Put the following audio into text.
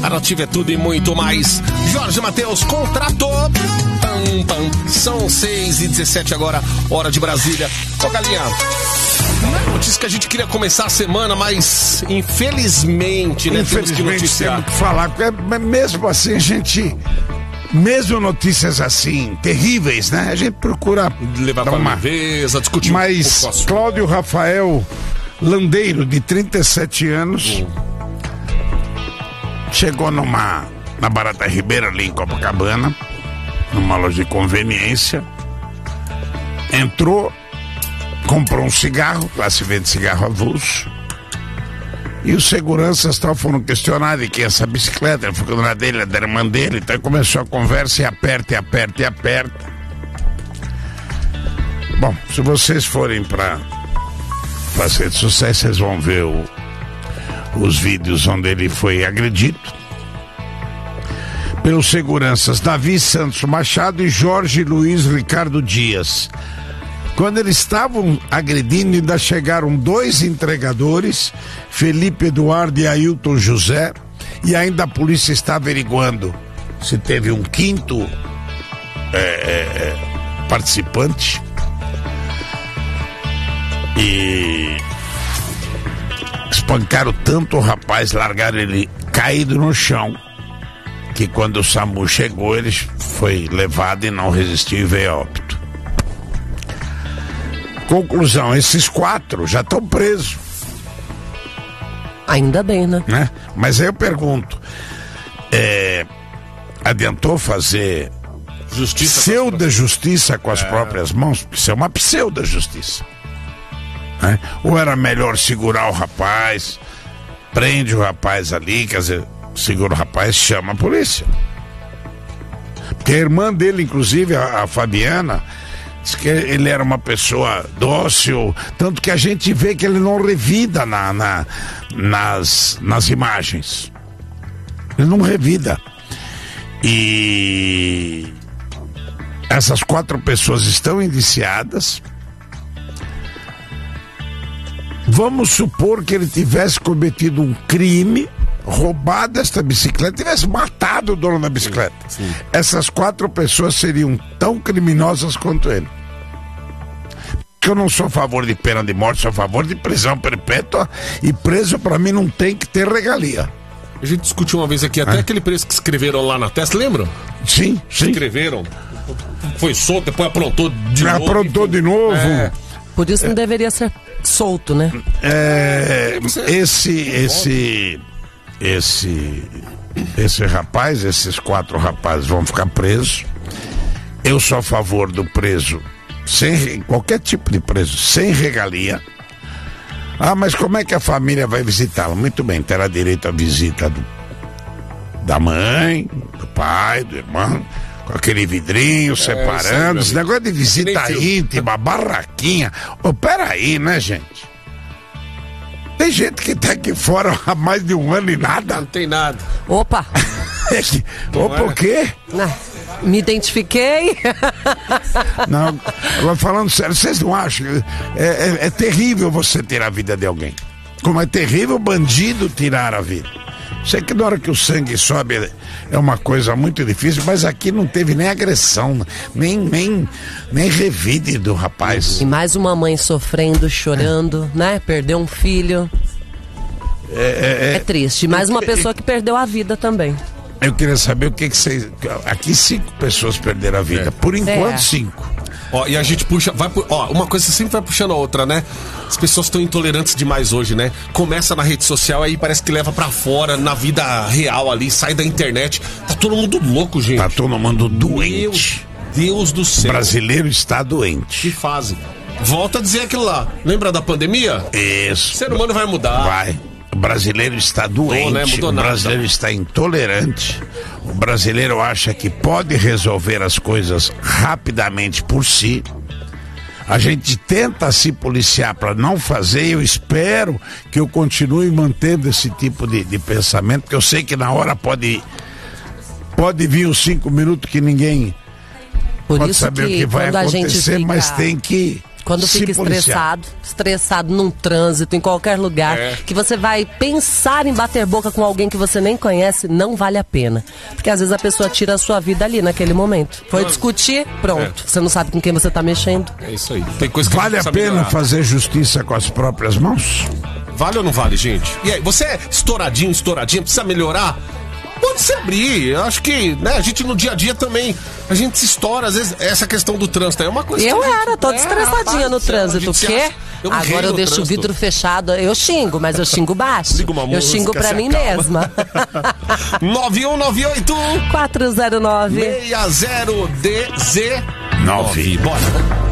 A Nativa é tudo e muito mais. Jorge Mateus contratou. Pam, pam. São 6h17 agora, hora de Brasília. Ô, Galinha, não é notícia que a gente queria começar a semana, mas infelizmente, né? Infelizmente temos que falar, porque mesmo assim a gente... Mesmo notícias assim, terríveis, né? A gente procura levar para uma leveza, discutir. Mas Cláudio Rafael Landeiro, de 37 anos, chegou na Barata Ribeira, ali em Copacabana, numa loja de conveniência, entrou, comprou um cigarro, lá se vende cigarro avulso, e os seguranças foram questionar de quem é essa bicicleta. Ele ficou na dele, da irmã dele. Então começou a conversa e aperta. Bom, se vocês forem para as redes sociais, vocês vão ver os vídeos onde ele foi agredido pelos seguranças Davi Santos Machado e Jorge Luiz Ricardo Dias. Quando eles estavam agredindo, ainda chegaram 2 entregadores, Felipe Eduardo e Ailton José, e ainda a polícia está averiguando se teve um quinto participante. E espancaram tanto o rapaz, largaram ele caído no chão, que quando o SAMU chegou, ele foi levado e não resistiu e veio a óbito. Conclusão, esses 4 já estão presos. Ainda bem, né? Mas aí eu pergunto, adiantou fazer pseudo-justiça com as próprias mãos? Isso é uma pseudo-justiça. Ou era melhor segurar o rapaz, prende o rapaz ali, quer dizer, segura o rapaz, chama a polícia. Porque a irmã dele, inclusive, a Fabiana, diz que ele era uma pessoa dócil, tanto que a gente vê que ele não revida nas imagens. Ele não revida. E essas 4 pessoas estão indiciadas. Vamos supor que ele tivesse cometido um crime, roubado esta bicicleta, tivesse matado o dono da bicicleta. Sim. Essas 4 pessoas seriam tão criminosas quanto ele. Porque eu não sou a favor de pena de morte, sou a favor de prisão perpétua, e preso pra mim não tem que ter regalia. A gente discutiu uma vez aqui até aquele preço que escreveram lá na testa, lembram? Sim. Escreveram, foi solto, depois aprontou de novo. Aprontou de novo. Por isso não deveria ser solto, né? Esse rapaz, esses 4 rapazes vão ficar presos. Eu sou a favor do preso, qualquer tipo de preso, sem regalia. Mas como é que a família vai visitá-lo? Muito bem, terá direito à visita da mãe, do pai, do irmão, com aquele vidrinho separando, esse negócio de visita íntima, barraquinha. Peraí, né, gente? Tem gente que tá aqui fora há mais de 1 ano e nada. Não tem nada. Opa! O quê? Me identifiquei. Não, agora falando sério, vocês não acham? É terrível você tirar a vida de alguém. Como é terrível o bandido tirar a vida. Sei que na hora que o sangue sobe é uma coisa muito difícil, mas aqui não teve nem agressão, nem revide do rapaz. E mais uma mãe sofrendo, chorando, né? Perdeu um filho. É triste. Mais uma pessoa que perdeu a vida também. Eu queria saber o que vocês... Aqui 5 pessoas perderam a vida. Por enquanto, 5. E a gente puxa, uma coisa sempre vai puxando a outra, né? As pessoas estão intolerantes demais hoje, né? Começa na rede social, aí parece que leva pra fora, na vida real ali, sai da internet. Tá todo mundo louco, gente. Tá todo mundo doente. Deus do céu. O brasileiro está doente. Que fase. Volta a dizer aquilo lá. Lembra da pandemia? Isso. O ser humano vai mudar. Vai. O brasileiro está doente, o brasileiro está intolerante, o brasileiro acha que pode resolver as coisas rapidamente por si. A gente tenta se policiar para não fazer, e eu espero que eu continue mantendo esse tipo de pensamento, porque eu sei que na hora pode vir os 5 minutos que ninguém pode saber o que vai acontecer, mas tem que Quando fica estressado num trânsito, em qualquer lugar, que você vai pensar em bater boca com alguém que você nem conhece, não vale a pena. Porque às vezes a pessoa tira a sua vida ali, naquele momento. Foi discutir, pronto. Você não sabe com quem você tá mexendo. É isso aí. Tem coisa que vale a pena fazer justiça com as próprias mãos? Vale ou não vale, gente? E aí, você é estouradinho, precisa melhorar? Pode se abrir. Eu acho que, né, a gente no dia a dia também, a gente se estoura, às vezes, essa questão do trânsito é uma coisa. Eu era toda estressadinha no trânsito. O quê? Agora eu deixo o vidro fechado. Eu xingo, mas eu xingo baixo. Eu xingo pra mim mesma. 9198 409 60DZ9. Bora.